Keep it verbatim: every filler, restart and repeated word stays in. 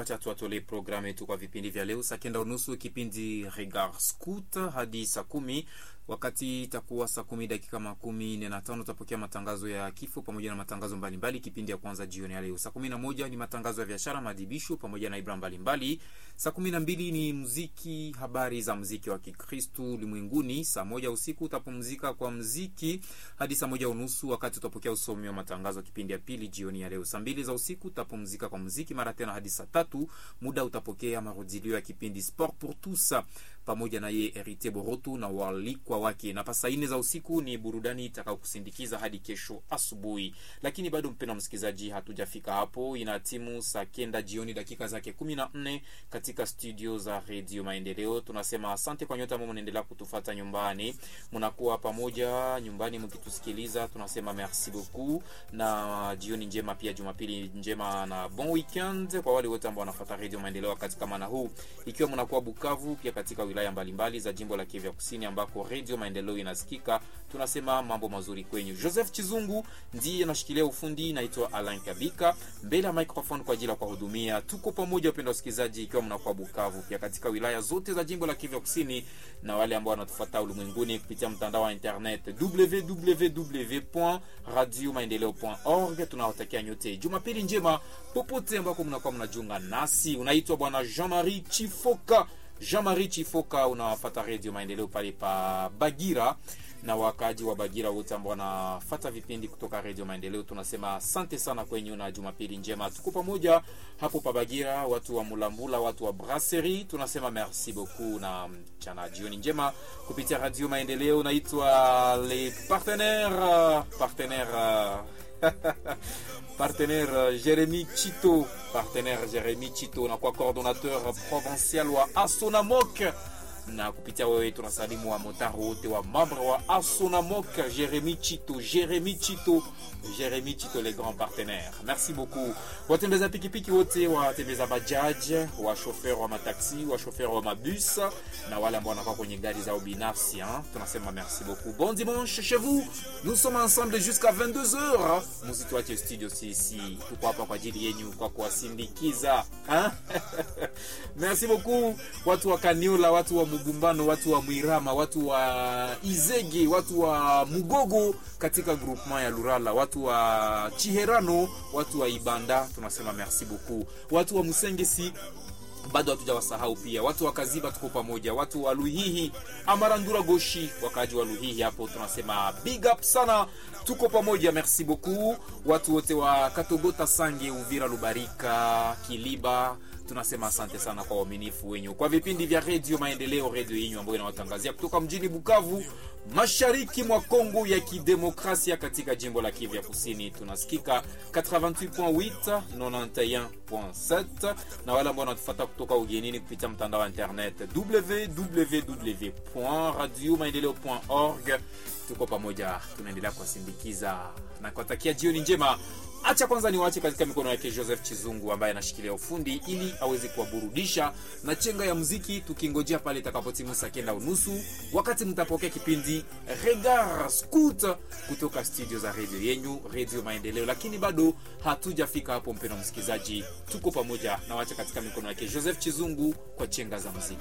acha tuwatolee programu yetu kwa vipindi vya leo. Saa kenda unusu kipindi Regard Scout hadi saa kumi. Wakati itakuwa saa kumi dakika makumi nne na tano tutapokea matangazo ya kifo pamoja na matangazo mbalimbali. Kipindi ya kwanza jioni ya leo. Saa kumi na moja ni matangazo ya biashara, madibisho pamoja na ibra mbalimbali. Saa kumi na mbili ni muziki, habari za muziki wa Kikristo ulimwenguni. Saa moja usiku utapumzika kwa muziki hadi saa moja unusu, wakati utapokea usomi wa matangazo kipindi ya pili jioni ya leo. Saa mbili za usiku utapumzika kwa muziki mara tena hadi saa tatu. Muda utapokea marudilio ya kipindi Sport pour tous pamoja na ye Herité Borotu na walikwa wake. Na pasa ine za usiku ni burudani itakao kusindikiza hadi kesho asubuhi. Lakini bado mpendwa msikizaji, hatujafika hapo. Ina timu saa kenda jioni dakika zake kumi na nne katika studio za Radio Maendeleo. Tunasema asante kwa nyote ambao mnaendelea kutufuata nyumbani. Mnakuwa pamoja nyumbani mkitusikiliza. Tunasema merci beaucoup na jioni njema, pia Jumapili njema na bon weekend kwa wale wote ambao wanafuata Radio Maendeleo wakati kama na huu. Ikiwa mnakuwa Bukavu, pia katika wilaya mbalimbali za jimbo la Kivu Kusini ambako Radio Maendeleo inasikika, tunasema mambo mazuri kwenyu. Joseph Chizungu ndiye anashikilia ufundi, naitwa Alain Kabika mbele ya microphone kwa ajili ya kuhudumia. Tuko pamoja wapendwa wasikilizaji, ikiwa mnakuwa Bukavu, pia katika wilaya zote za jimbo la Kivu Kusini na wale ambao wanatufuata ulimwenguni kupitia mtandao wa internet w w w point radio maendeleo point org. Tunawatakia nyote Jumapili njema popote ambako mnakuwa mnajiunga nasi. Unaitwa bwana Jean-Marie Chifoka. Jean-Marie Chifoka, unafuata Radio Maendeleo pale pa Bagira, na wakaji wa Bagira wote ambao wanafuata vipindi kutoka Radio Maendeleo tunasema asante sana kwenyu na Jumapili njema. Tuko pamoja hapo pa Bagira, watu wa Mulambula, watu wa Brasserie, tunasema merci beaucoup na mchana jioni njema kupitia Radio Maendeleo. Naitwa les partenaires partenaires partenaire Jérémy Chito, partenaire Jérémy Chito na kwa coordonnateur provincial wa Asonamok, na kupitia wewe tunasalimu wa motaro wote wa membre wa Asonamok. Jérémy Chito, Jérémy Chito, Jérémy Chito, les grands partenaires. Merci beaucoup. Watembeza pikipiki wote, watembeza bajaj, wa chauffeur wa mataxi, wa chauffeur wa mabus na wale ambao wanakuwa kwenye gari za binafsi, hein. Tunasema merci beaucoup. Bon dimanche chez vous. Nous sommes ensemble jusqu'à vingt-deux heures. Muziki studio sisi tuko hapa kwa ajili yenu kwa kuwasindikiza, hein. Merci beaucoup watu wa Kaniola, watu wa Mugumbano, watu wa Mwirama, watu wa Izege, watu wa Mugogo katika groupement ya Lurala, watu wa Chiherano, watu wa Ibanda, tunasema merci beaucoup. Watu wa Musengesi bado hatujawasahau pia. Watu wa Kaziba tuko pamoja, watu wa Luhihi, Amarandura Goshi, wakaji wa Luhihi hapo tunasema big up sana, tuko pamoja, merci beaucoup. Watu wote wa Katogota, Sange, Uvira, Lubarika, Kiliba, tunasema asante sana kwa uaminifu wenyu kwa vipindi vya Radio Maendeleo, radio yenu ambayo inawatangazia kutoka mjini Bukavu, mashariki mwa Kongo ya Kidemokrasia, katika jimbo la Kivu Kusini. Tunasikika eighty-eight point eight, ninety-one point seven, na wale ambao wanatufuata kutoka ugenini kupitia mtandao wa internet w w w point radio maendeleo point org. Tuko pamoja, tunaendelea kuwasindikiza na kuwatakia jioni njema. Acha kwanza niwaache katika mikono yake Joseph Chizungu ambaye anashikilia ufundi ili aweze kuwaburudisha na chenga ya muziki, tukingojea pale itakapotimu saa kenda unusu, wakati mtapokea kipindi Regard Scout kutoka studio za radio yenu Radio Maendeleo. Lakini bado hatujafika hapo mpendwa msikizaji, tuko pamoja na waacha katika mikono yake Joseph Chizungu kwa chenga za muziki.